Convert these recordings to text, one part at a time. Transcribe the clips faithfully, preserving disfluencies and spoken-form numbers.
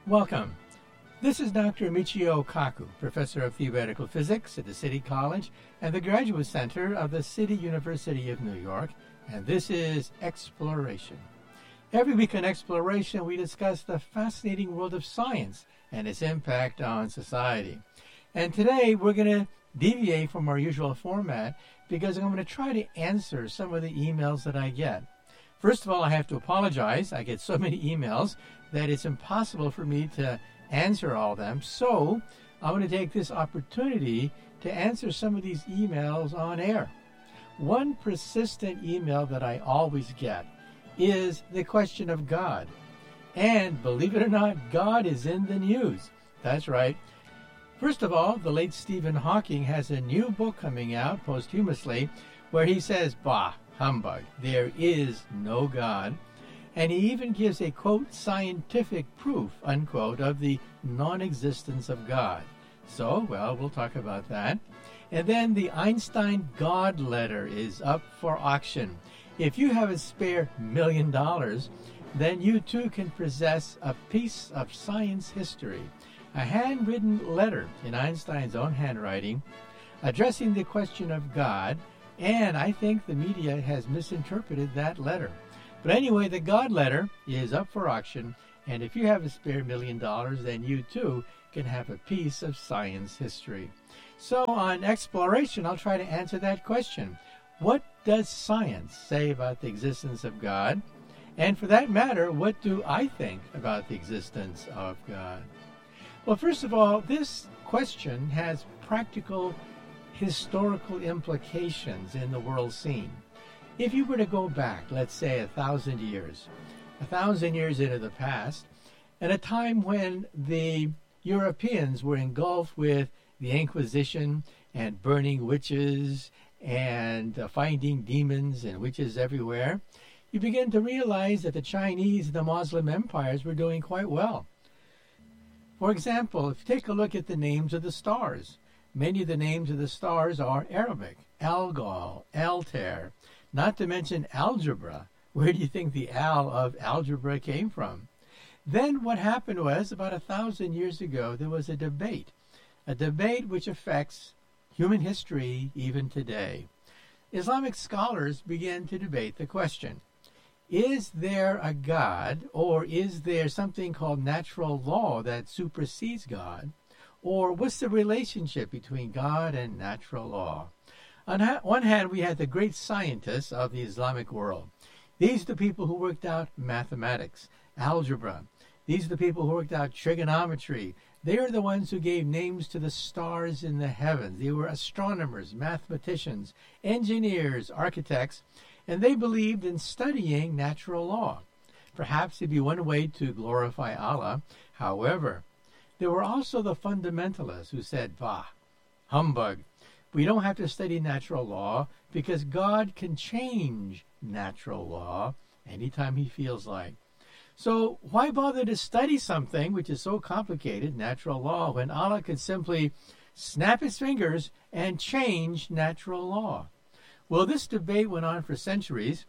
Welcome. This is Doctor Michio Kaku, Professor of Theoretical Physics at the City College and the Graduate Center of the City University of New York, and this is Exploration. Every week on Exploration, we discuss the fascinating world of science and its impact on society. And today, we're going to deviate from our usual format because I'm going to try to answer some of the emails that I get. First of all, I have to apologize. I get so many emails that it's impossible for me to answer all of them. So I'm going to take this opportunity to answer some of these emails on air. One persistent email that I always get is the question of God. And believe it or not, God is in the news. That's right. First of all, the late Stephen Hawking has a new book coming out posthumously where he says, bah, humbug, there is no God. And he even gives a, quote, scientific proof, unquote, of the non-existence of God. So, well, we'll talk about that. And then the Einstein God letter is up for auction. If you have a spare million dollars, then you too can possess a piece of science history, a handwritten letter in Einstein's own handwriting addressing the question of God, and I think the media has misinterpreted that letter. But anyway, the God letter is up for auction, and if you have a spare million dollars, then you too can have a piece of science history. So on Exploration, I'll try to answer that question. What does science say about the existence of God? And for that matter, what do I think about the existence of God? Well, first of all, this question has practical historical implications in the world scene. If you were to go back, let's say a thousand years, a thousand years into the past, at a time when the Europeans were engulfed with the Inquisition and burning witches and uh, finding demons and witches everywhere, you begin to realize that the Chinese and the Muslim empires were doing quite well. For example, if you take a look at the names of the stars, many of the names of the stars are Arabic: Algol, Altair, not to mention algebra. Where do you think the al of algebra came from? Then what happened was, about a thousand years ago, there was a debate, a debate which affects human history even today. Islamic scholars began to debate the question, is there a God, or is there something called natural law that supersedes God? Or what's the relationship between God and natural law? On one hand, we had the great scientists of the Islamic world. These are the people who worked out mathematics, algebra. These are the people who worked out trigonometry. They are the ones who gave names to the stars in the heavens. They were astronomers, mathematicians, engineers, architects, and they believed in studying natural law. Perhaps it'd be one way to glorify Allah. However, there were also the fundamentalists who said, bah, humbug. We don't have to study natural law because God can change natural law anytime he feels like. So why bother to study something which is so complicated, natural law, when Allah could simply snap his fingers and change natural law? Well, this debate went on for centuries,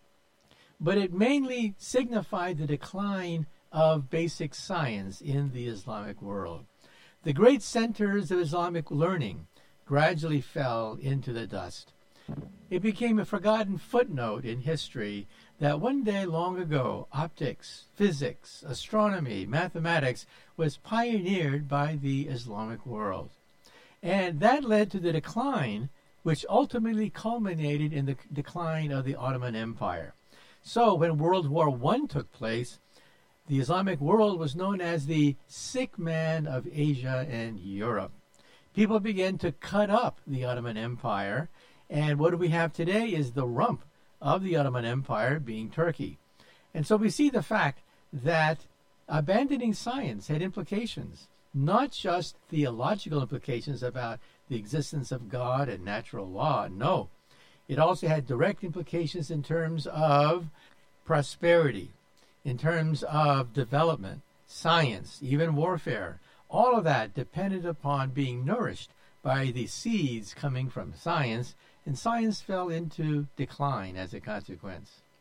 but it mainly signified the decline of basic science in the Islamic world. The great centers of Islamic learning gradually fell into the dust. It became a forgotten footnote in history that one day long ago, optics, physics, astronomy, mathematics was pioneered by the Islamic world. And that led to the decline, which ultimately culminated in the decline of the Ottoman Empire. So when World War One took place, the Islamic world was known as the sick man of Asia and Europe. People began to cut up the Ottoman Empire, and what do we have today is the rump of the Ottoman Empire being Turkey. And so we see the fact that abandoning science had implications, not just theological implications about the existence of God and natural law. No, it also had direct implications in terms of prosperity, in terms of development, science, even warfare. All of that depended upon being nourished by the seeds coming from science, and science fell into decline as a consequence.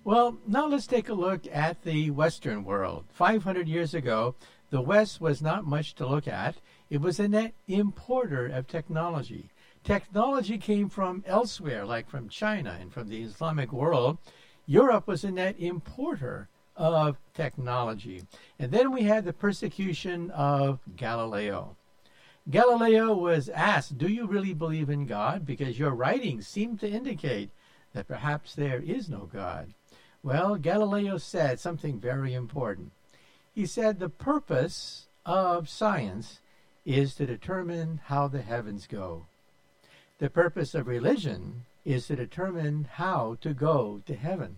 Well, now let's take a look at the Western world. five hundred years ago, the West was not much to look at. It was a net importer of technology. Technology came from elsewhere, like from China and from the Islamic world. Europe was a net importer of technology. And then we had the persecution of Galileo. Galileo was asked, do you really believe in God? Because your writings seem to indicate that perhaps there is no God. Well, Galileo said something very important. He said the purpose of science is to determine how the heavens go. The purpose of religion is to determine how to go to heaven.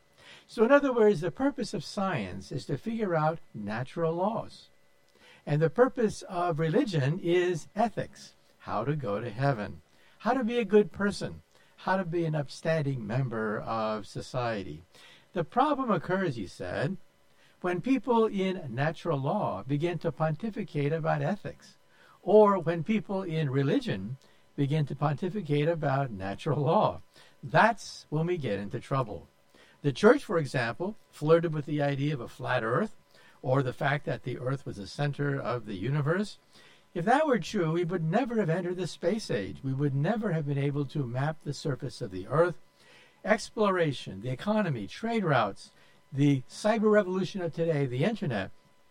So in other words, the purpose of science is to figure out natural laws. And the purpose of religion is ethics, how to go to heaven, how to be a good person, how to be an upstanding member of society. The problem occurs, he said, when people in natural law begin to pontificate about ethics, or when people in religion begin to pontificate about natural law. That's when we get into trouble. The church, for example, flirted with the idea of a flat earth, or the fact that the earth was the center of the universe. If that were true, we would never have entered the space age. We would never have been able to map the surface of the earth. Exploration, the economy, trade routes, the cyber revolution of today, the internet,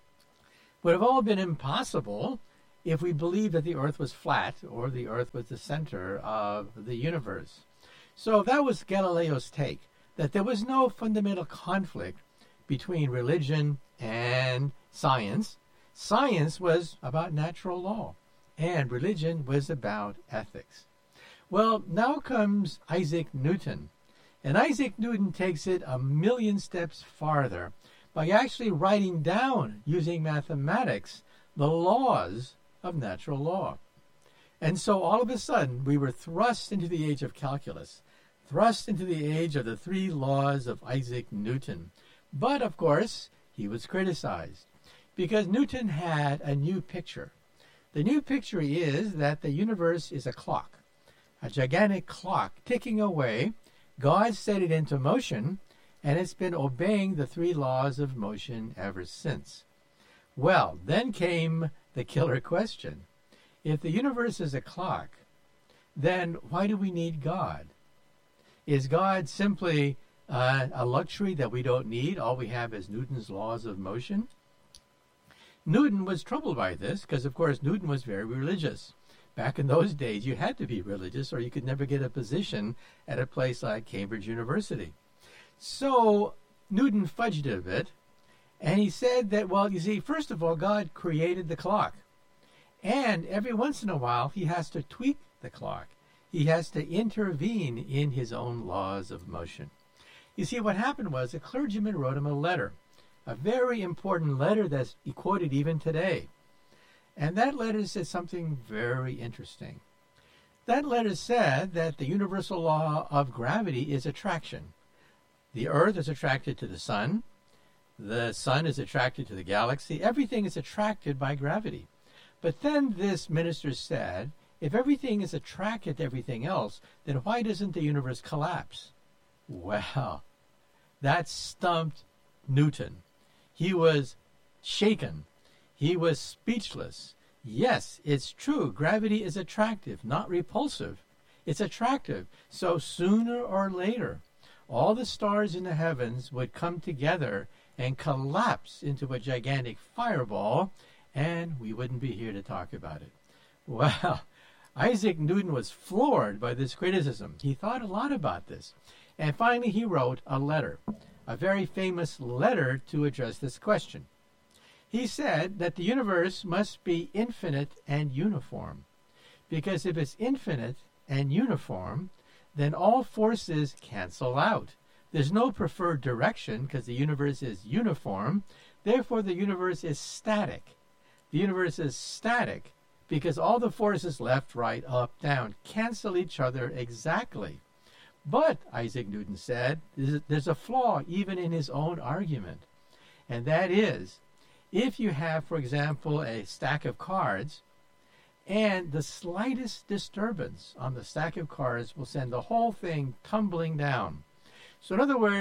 would have all been impossible if we believed that the earth was flat or the earth was the center of the universe. So that was Galileo's take, that there was no fundamental conflict between religion and science. Science was about natural law, and religion was about ethics. Well, now comes Isaac Newton. And Isaac Newton takes it a million steps farther by actually writing down, using mathematics, the laws of natural law. And so all of a sudden, we were thrust into the age of calculus, thrust into the age of the three laws of Isaac Newton. But, of course, he was criticized because Newton had a new picture. The new picture is that the universe is a clock, a gigantic clock ticking away. God set it into motion, and it's been obeying the three laws of motion ever since. Well, then came the killer question. If the universe is a clock, then why do we need God? Is God simply uh, a luxury that we don't need? All we have is Newton's laws of motion? Newton was troubled by this because, of course, Newton was very religious. Back in those days, you had to be religious or you could never get a position at a place like Cambridge University. So Newton fudged it a bit, and he said that, well, you see, first of all, God created the clock. And every once in a while, he has to tweak the clock. He has to intervene in his own laws of motion. You see, what happened was a clergyman wrote him a letter, a very important letter that's quoted even today. And that letter said something very interesting. That letter said that the universal law of gravity is attraction. The earth is attracted to the sun. The sun is attracted to the galaxy. Everything is attracted by gravity. But then this minister said, if everything is attracted to everything else, then why doesn't the universe collapse? Well, that stumped Newton. He was shaken. He was speechless. Yes, it's true. Gravity is attractive, not repulsive. It's attractive. So sooner or later, all the stars in the heavens would come together and collapse into a gigantic fireball, and we wouldn't be here to talk about it. Well, Isaac Newton was floored by this criticism. He thought a lot about this. And finally, he wrote a letter, a very famous letter to address this question. He said that the universe must be infinite and uniform, because if it's infinite and uniform, then all forces cancel out. There's no preferred direction because the universe is uniform. Therefore, the universe is static. The universe is static because all the forces left, right, up, down cancel each other exactly. But, Isaac Newton said, there's a flaw even in his own argument, and that is, if you have, for example, a stack of cards, and the slightest disturbance on the stack of cards will send the whole thing tumbling down. So in other words,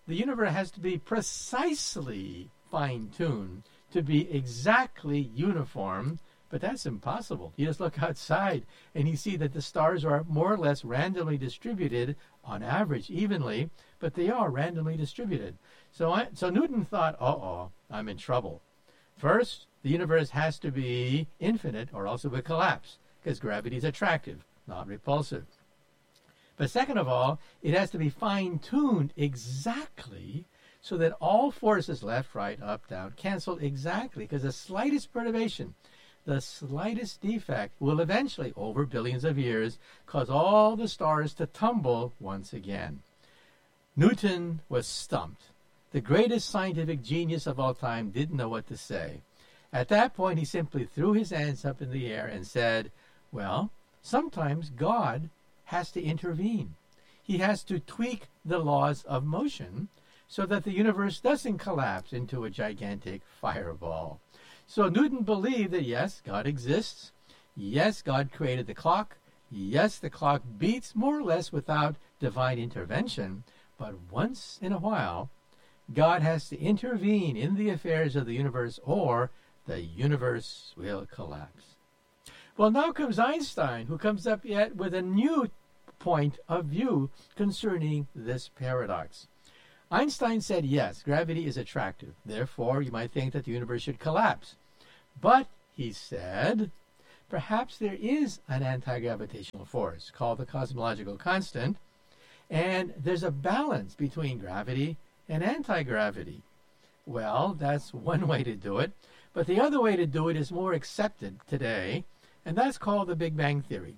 the universe has to be precisely fine-tuned to be exactly uniform, but that's impossible. You just look outside and you see that the stars are more or less randomly distributed, on average evenly, but they are randomly distributed. So, I, so Newton thought, uh-oh, I'm in trouble. First, the universe has to be infinite or else it would collapse, because gravity is attractive, not repulsive. But second of all, it has to be fine-tuned exactly so that all forces, left, right, up, down, cancel exactly, because the slightest perturbation, the slightest defect will eventually, over billions of years, cause all the stars to tumble once again. Newton was stumped. The greatest scientific genius of all time didn't know what to say. At that point, he simply threw his hands up in the air and said, well, sometimes God has to intervene. He has to tweak the laws of motion so that the universe doesn't collapse into a gigantic fireball. So Newton believed that, yes, God exists. Yes, God created the clock. Yes, the clock beats more or less without divine intervention. But once in a while, God has to intervene in the affairs of the universe or the universe will collapse. Well, now comes Einstein, who comes up yet with a new point of view concerning this paradox. Einstein said, yes, gravity is attractive. Therefore, you might think that the universe should collapse. But, he said, perhaps there is an anti-gravitational force called the cosmological constant, and there's a balance between gravity and anti-gravity. Well, that's one way to do it. But the other way to do it is more accepted today, and that's called the Big Bang Theory.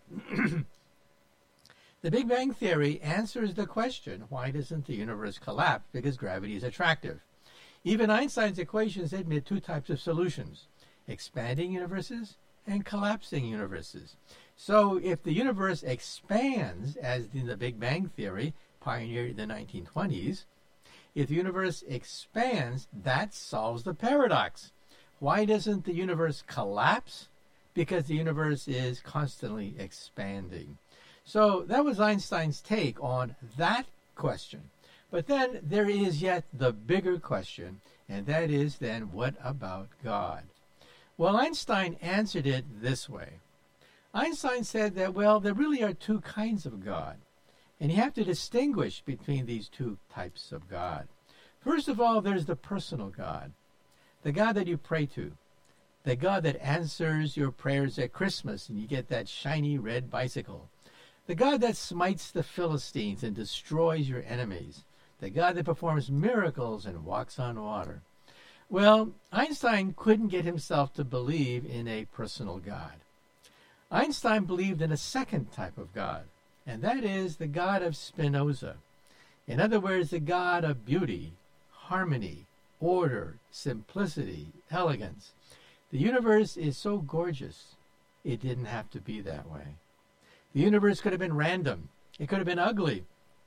The Big Bang Theory answers the question, why doesn't the universe collapse? Because gravity is attractive. Even Einstein's equations admit two types of solutions, expanding universes and collapsing universes. So if the universe expands, as in the Big Bang Theory, pioneered in the nineteen twenties, if the universe expands, that solves the paradox. Why doesn't the universe collapse? Because the universe is constantly expanding. So that was Einstein's take on that question. But then there is yet the bigger question, and that is then, what about God? Well, Einstein answered it this way. Einstein said that, well, there really are two kinds of God, and you have to distinguish between these two types of God. First of all, there's the personal God, the God that you pray to, the God that answers your prayers at Christmas and you get that shiny red bicycle, the God that smites the Philistines and destroys your enemies, the God that performs miracles and walks on water. Well, Einstein couldn't get himself to believe in a personal God. Einstein believed in a second type of God, and that is the God of Spinoza. In other words, the God of beauty, harmony, order, simplicity, elegance. The universe is so gorgeous, it didn't have to be that way. The universe could have been random. It could have been ugly.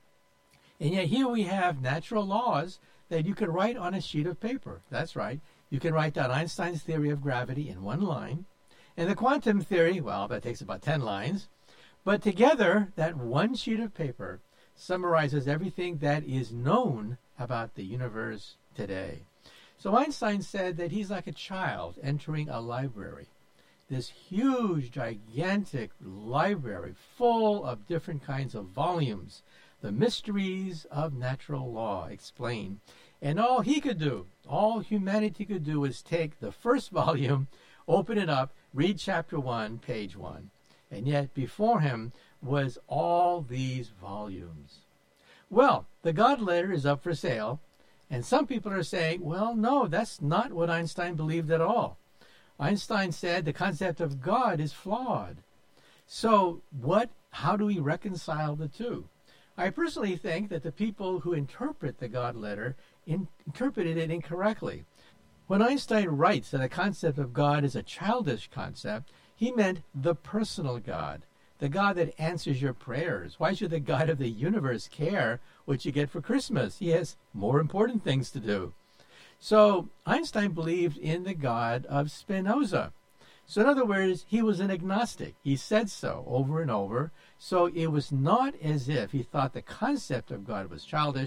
And yet here we have natural laws that you can write on a sheet of paper. That's right. You can write down Einstein's theory of gravity in one line. And the quantum theory, well, that takes about ten lines. But together, that one sheet of paper summarizes everything that is known about the universe today. So Einstein said that he's like a child entering a library. This huge, gigantic library full of different kinds of volumes, the mysteries of natural law explained. And all he could do, all humanity could do, is take the first volume, open it up, read chapter one, page one. And yet before him was all these volumes. Well, the God letter is up for sale, and some people are saying, well, no, that's not what Einstein believed at all. Einstein said the concept of God is flawed. So what, how do we reconcile the two? I personally think that the people who interpret the God letter in, interpreted it incorrectly. When Einstein writes that the concept of God is a childish concept, he meant the personal God, the God that answers your prayers. Why should the God of the universe care what you get for Christmas? He has more important things to do. So Einstein believed in the God of Spinoza. So in other words, he was an agnostic. He said so over and over. So it was not as if he thought the concept of God was childish.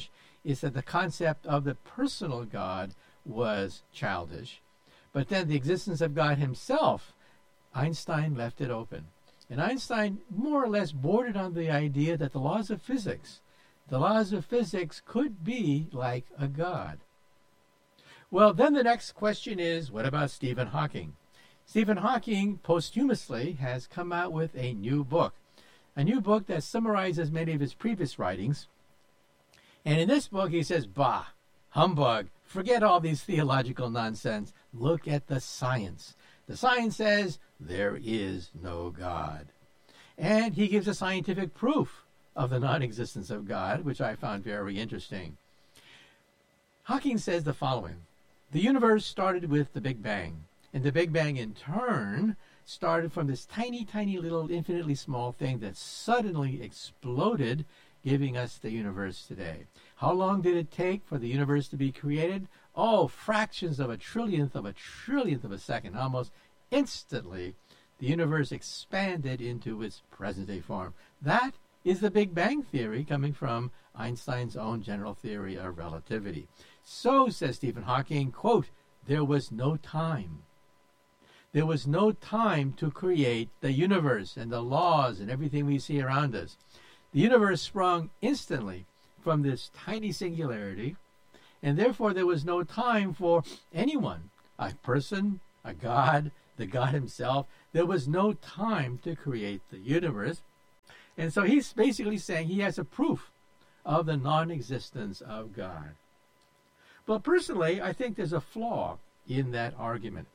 is that the concept of the personal God was childish. But then the existence of God himself, Einstein left it open. And Einstein more or less bordered on the idea that the laws of physics, the laws of physics could be like a God. Well, then the next question is, what about Stephen Hawking? Stephen Hawking posthumously has come out with a new book, a new book that summarizes many of his previous writings. And in this book, he says, bah, humbug, forget all these theological nonsense. Look at the science. The science says there is no God. And he gives a scientific proof of the non-existence of God, which I found very interesting. Hawking says the following: the universe started with the Big Bang, and the Big Bang in turn started from this tiny, tiny little infinitely small thing that suddenly exploded, giving us the universe today. How long did it take for the universe to be created? Oh, fractions of a trillionth of a trillionth of a second. Almost instantly, the universe expanded into its present-day form. That is the Big Bang theory, coming from Einstein's own general theory of relativity. So, says Stephen Hawking, quote, there was no time. There was no time to create the universe and the laws and everything we see around us. The universe sprung instantly from this tiny singularity, and therefore there was no time for anyone, a person, a God, the God himself. There was no time to create the universe. And so he's basically saying he has a proof of the non-existence of God. But personally, I think there's a flaw in that argument.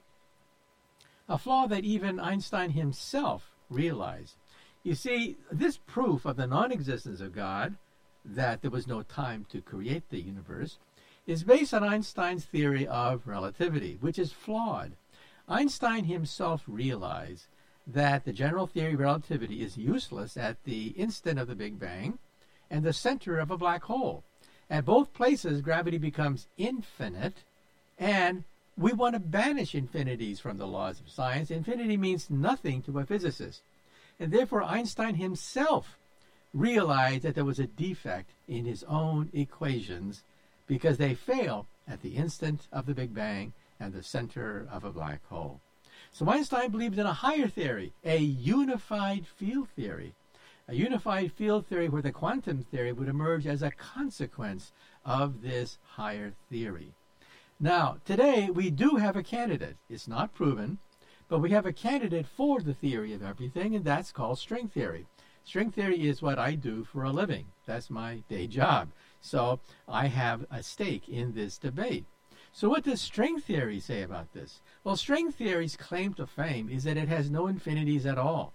A flaw that even Einstein himself realized. You see, this proof of the non-existence of God, that there was no time to create the universe, is based on Einstein's theory of relativity, which is flawed. Einstein himself realized that the general theory of relativity is useless at the instant of the Big Bang and the center of a black hole. At both places, gravity becomes infinite, and we want to banish infinities from the laws of science. Infinity means nothing to a physicist. And therefore, Einstein himself realized that there was a defect in his own equations because they fail at the instant of the Big Bang and the center of a black hole. So Einstein believed in a higher theory, a unified field theory. A unified field theory where the quantum theory would emerge as a consequence of this higher theory. Now, today we do have a candidate. It's not proven, but we have a candidate for the theory of everything, and that's called string theory. String theory is what I do for a living. That's my day job. So I have a stake in this debate. So what does string theory say about this? Well, string theory's claim to fame is that it has no infinities at all.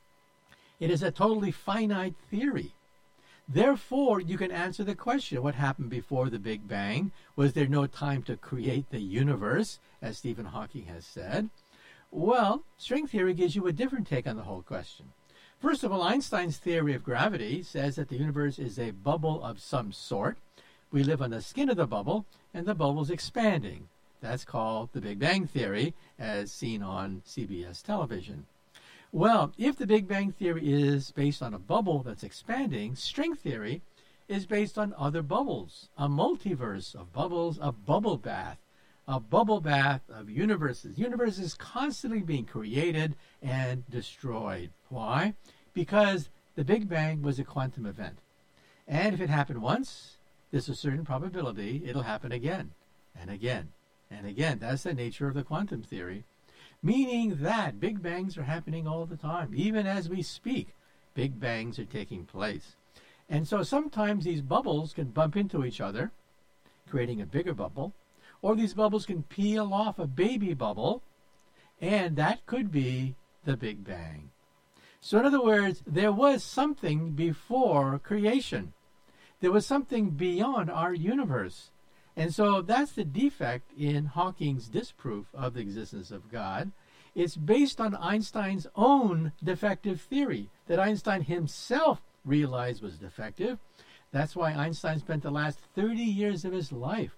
It is a totally finite theory. Therefore, you can answer the question, what happened before the Big Bang? Was there no time to create the universe, as Stephen Hawking has said? Well, string theory gives you a different take on the whole question. First of all, Einstein's theory of gravity says that the universe is a bubble of some sort. We live on the skin of the bubble, and the bubble's expanding. That's called the Big Bang theory, as seen on C B S television. Well, if the Big Bang theory is based on a bubble that's expanding, string theory is based on other bubbles, a multiverse of bubbles, a bubble bath, a bubble bath of universes. Universes constantly being created and destroyed. Why? Because the Big Bang was a quantum event. And if it happened once, there's a certain probability it'll happen again and again and again. That's the nature of the quantum theory. Meaning that Big Bangs are happening all the time. Even as we speak, Big Bangs are taking place. And so sometimes these bubbles can bump into each other, creating a bigger bubble, or these bubbles can peel off a baby bubble, and that could be the Big Bang. So in other words, there was something before creation. There was something beyond our universe. And so that's the defect in Hawking's disproof of the existence of God. It's based on Einstein's own defective theory that Einstein himself realized was defective. That's why Einstein spent the last thirty years of his life,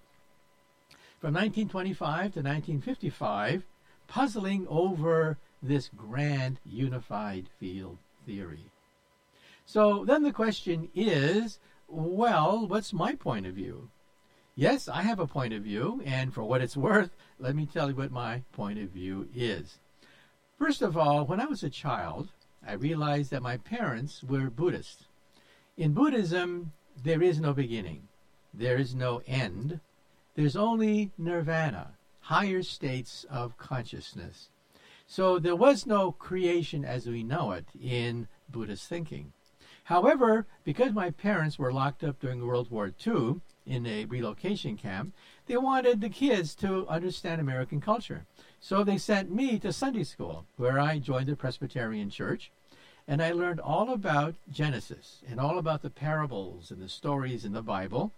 from nineteen twenty-five to nineteen fifty-five, puzzling over this grand unified field theory. So then the question is, Well, what's my point of view? Yes, I have a point of view, and for what it's worth, let me tell you what my point of view is. First of all, when I was a child, I realized that my parents were Buddhists. In Buddhism, there is no beginning. There is no end. There's only nirvana, higher states of consciousness. So there was no creation as we know it in Buddhist thinking. However, because my parents were locked up during World War Two in a relocation camp, they wanted the kids to understand American culture. So they sent me to Sunday school, where I joined the Presbyterian Church, and I learned all about Genesis and all about the parables and the stories in the Bible.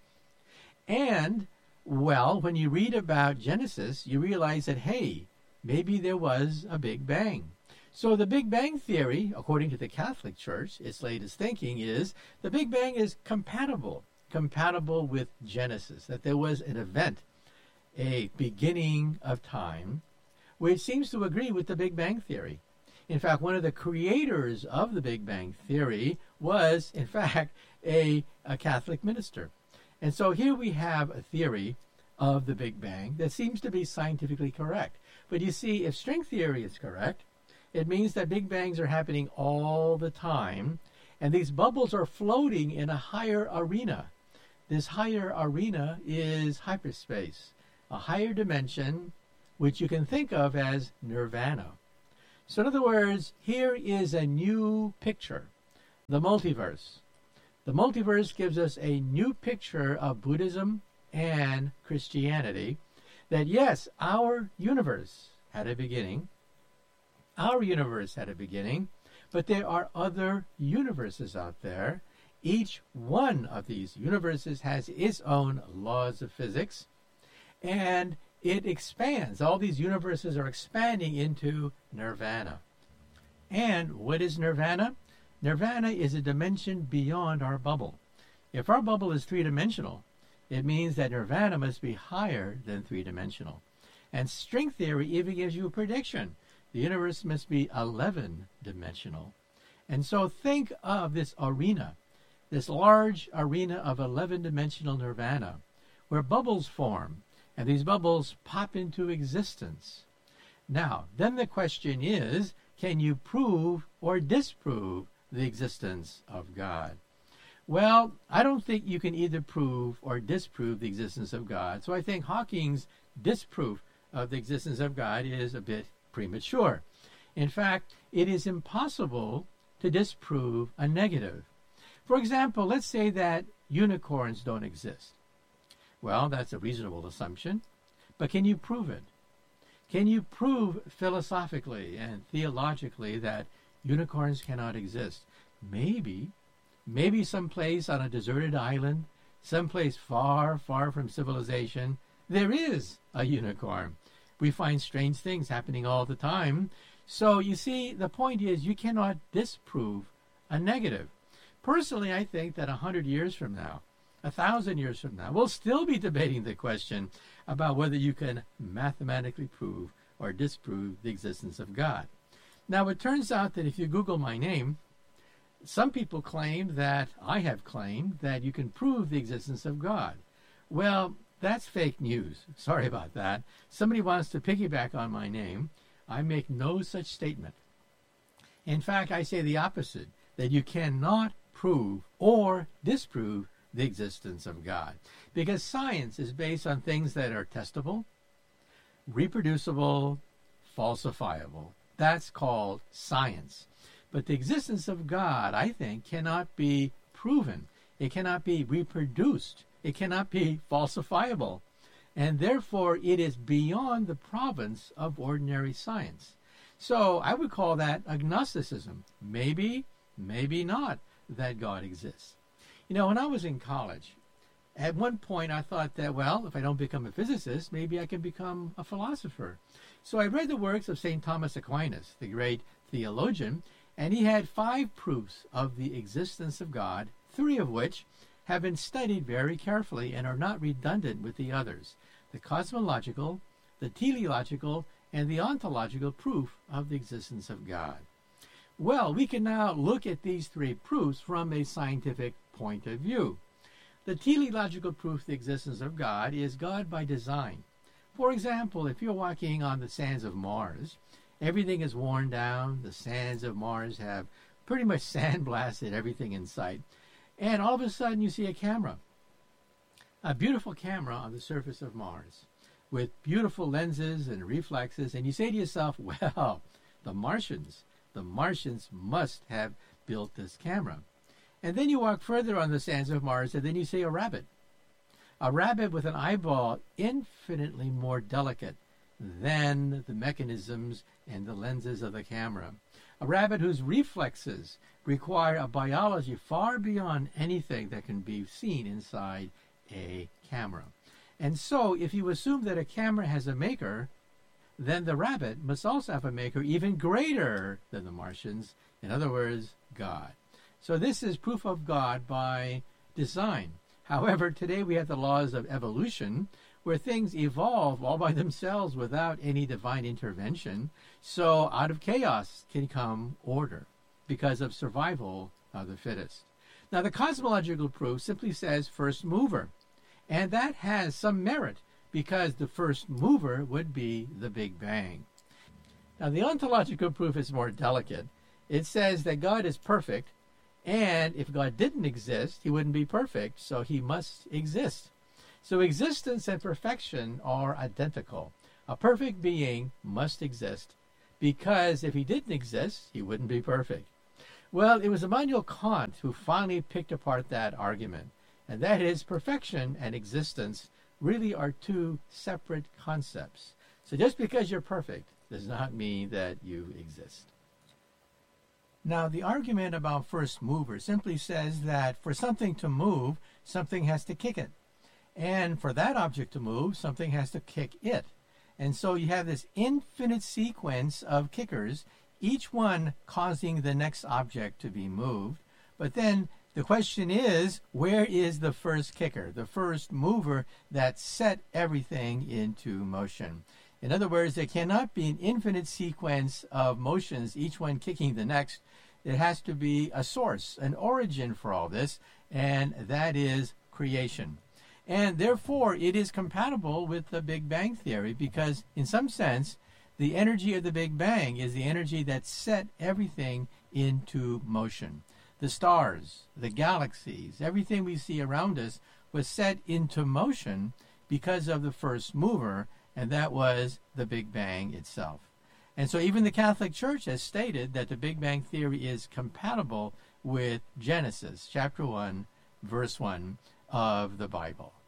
And, well, when you read about Genesis, you realize that, hey, maybe there was a Big Bang. So the Big Bang Theory, according to the Catholic Church, its latest thinking is the Big Bang is compatible, compatible with Genesis, that there was an event, a beginning of time, which seems to agree with the Big Bang Theory. In fact, one of the creators of the Big Bang Theory was, in fact, a, a Catholic minister. And so here we have a theory of the Big Bang that seems to be scientifically correct. But you see, if string theory is correct, it means that Big Bangs are happening all the time, and these bubbles are floating in a higher arena. This higher arena is hyperspace, a higher dimension, which you can think of as nirvana. So in other words, here is a new picture, the multiverse. The multiverse gives us a new picture of Buddhism and Christianity, that yes, our universe had a beginning, Our universe had a beginning, but there are other universes out there. Each one of these universes has its own laws of physics, and it expands. All these universes are expanding into nirvana. And what is nirvana? Nirvana is a dimension beyond our bubble. If our bubble is three-dimensional, it means that nirvana must be higher than three-dimensional. And string theory even gives you a prediction. The universe must be eleven-dimensional. And so think of this arena, this large arena of eleven-dimensional nirvana, where bubbles form, and these bubbles pop into existence. Now, then the question is, can you prove or disprove the existence of God? Well, I don't think you can either prove or disprove the existence of God. So I think Hawking's disproof of the existence of God is a bit premature. In fact, it is impossible to disprove a negative. For example, let's say that unicorns don't exist. Well, that's a reasonable assumption, but can you prove it? Can you prove philosophically and theologically that unicorns cannot exist? Maybe. Maybe someplace on a deserted island, someplace far, far from civilization, there is a unicorn. We find strange things happening all the time. So you see, the point is you cannot disprove a negative. Personally, I think that a hundred years from now, a thousand years from now, we'll still be debating the question about whether you can mathematically prove or disprove the existence of God. Now, it turns out that if you Google my name, some people claim that I have claimed that you can prove the existence of God. Well, that's fake news. Sorry about that. Somebody wants to piggyback on my name. I make no such statement. In fact, I say the opposite, that you cannot prove or disprove the existence of God, because science is based on things that are testable, reproducible, falsifiable. That's called science. But the existence of God, I think, cannot be proven. It cannot be reproduced. It cannot be falsifiable. And therefore, it is beyond the province of ordinary science. So I would call that agnosticism. Maybe, maybe not that God exists. You know, when I was in college, at one point I thought that, well, if I don't become a physicist, maybe I can become a philosopher. So I read the works of Saint Thomas Aquinas, the great theologian, and he had five proofs of the existence of God, three of which have been studied very carefully and are not redundant with the others: the cosmological, the teleological, and the ontological proof of the existence of God. Well, we can now look at these three proofs from a scientific point of view. The teleological proof of the existence of God is God by design. For example, if you're walking on the sands of Mars, everything is worn down. The sands of Mars have pretty much sandblasted everything in sight. And all of a sudden you see a camera, a beautiful camera on the surface of Mars with beautiful lenses and reflexes. And you say to yourself, well, the Martians, the Martians must have built this camera. And then you walk further on the sands of Mars, and then you see a rabbit. A rabbit with an eyeball infinitely more delicate than the mechanisms and the lenses of the camera. A rabbit whose reflexes require a biology far beyond anything that can be seen inside a camera. And so, if you assume that a camera has a maker, then the rabbit must also have a maker even greater than the Martians. In other words, God. So this is proof of God by design. However, today we have the laws of evolution, where things evolve all by themselves without any divine intervention. So out of chaos can come order because of survival of the fittest. Now, the cosmological proof simply says first mover, and that has some merit because the first mover would be the Big Bang. Now, the ontological proof is more delicate. It says that God is perfect, and if God didn't exist, he wouldn't be perfect, so he must exist. So existence and perfection are identical. A perfect being must exist, because if he didn't exist, he wouldn't be perfect. Well, it was Immanuel Kant who finally picked apart that argument, and that is perfection and existence really are two separate concepts. So just because you're perfect does not mean that you exist. Now, the argument about first mover simply says that for something to move, something has to kick it. And for that object to move, something has to kick it. And so you have this infinite sequence of kickers, each one causing the next object to be moved. But then the question is, where is the first kicker, the first mover that set everything into motion? In other words, there cannot be an infinite sequence of motions, each one kicking the next. There has to be a source, an origin for all this, and that is creation. And therefore, it is compatible with the Big Bang Theory because, in some sense, the energy of the Big Bang is the energy that set everything into motion. The stars, the galaxies, everything we see around us was set into motion because of the first mover, and that was the Big Bang itself. And so even the Catholic Church has stated that the Big Bang Theory is compatible with Genesis chapter one, verse one of the Bible.